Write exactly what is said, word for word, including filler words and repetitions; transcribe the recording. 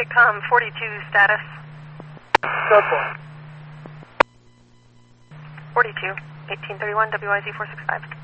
Pacific-Com forty-two status. Code four. forty-two, eighteen thirty-one, W I Z four six five.